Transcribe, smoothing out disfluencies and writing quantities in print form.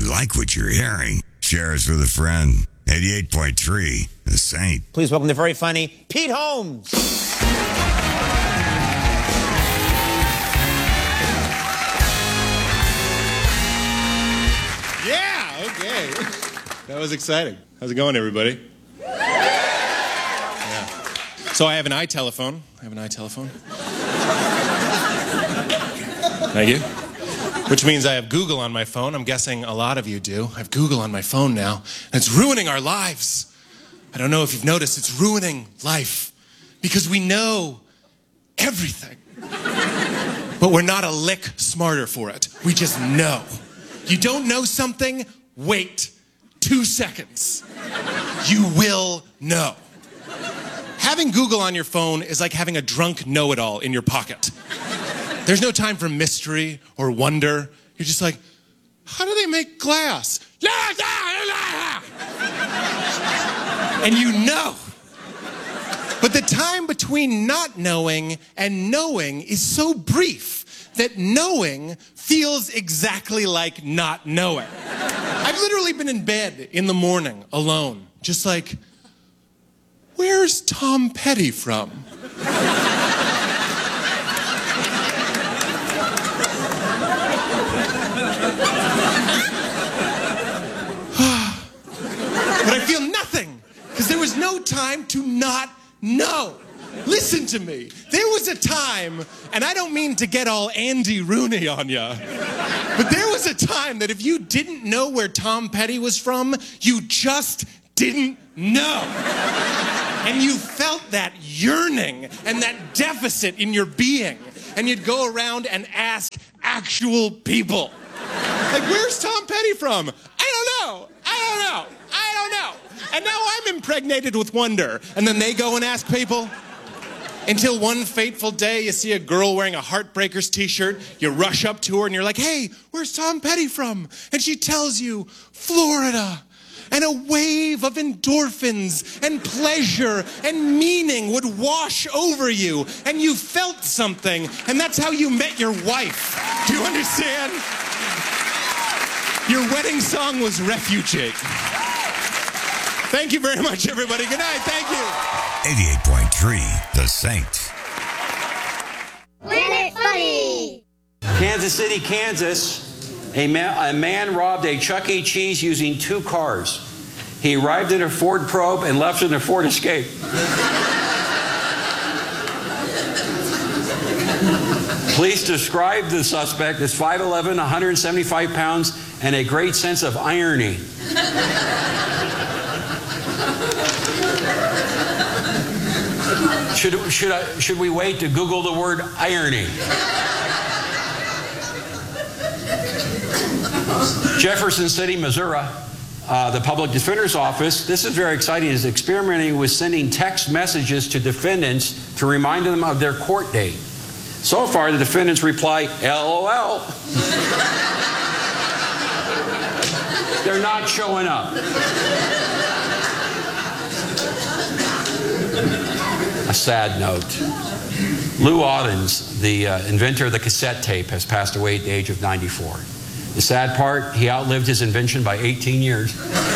like what you're hearing, share us with a friend. 88.3, The Saint. Please welcome the very funny Pete Holmes. Yeah, okay. That was exciting. How's it going, everybody? Yeah. So I have an iTelephone. Thank you. Which means I have Google on my phone. I'm guessing a lot of you do. I have Google on my phone now, and it's ruining our lives. I don't know if you've noticed, it's ruining life because we know everything. But we're not a lick smarter for it. We just know. You don't know something? Wait 2 seconds. You will know. Having Google on your phone is like having a drunk know-it-all in your pocket. There's no time for mystery or wonder. You're just like, how do they make glass? And you know. But the time between not knowing and knowing is so brief that knowing feels exactly like not knowing. I've literally been in bed in the morning alone, just like, where's Tom Petty from? But I feel nothing, because there was no time to not know. Listen to me. There was a time, and I don't mean to get all Andy Rooney on ya, but there was a time that if you didn't know where Tom Petty was from, you just didn't know. And you felt that yearning and that deficit in your being. And you'd go around and ask actual people. Like, where's Tom Petty from? I don't know. And now I'm impregnated with wonder. And then they go and ask people. Until one fateful day, you see a girl wearing a Heartbreakers t-shirt. You rush up to her and you're like, hey, where's Tom Petty from? And she tells you, Florida. And a wave of endorphins and pleasure and meaning would wash over you. And you felt something. And that's how you met your wife. Do you understand? Your wedding song was Refugee. Thank you very much, everybody. Good night. Thank you. 88.3, The Saint. Planet Funny. Kansas City, Kansas. A man robbed a Chuck E. Cheese using 2 cars. He arrived in a Ford Probe and left in a Ford Escape. Police described the suspect as 5'11", 175 pounds, and a great sense of irony. Should we wait to Google the word irony? Jefferson City, Missouri, the Public Defender's Office, this is very exciting, is experimenting with sending text messages to defendants to remind them of their court date. So far, the defendants reply, LOL. They're not showing up. A sad note. Lou Audens, the inventor of the cassette tape, has passed away at the age of 94. The sad part, he outlived his invention by 18 years.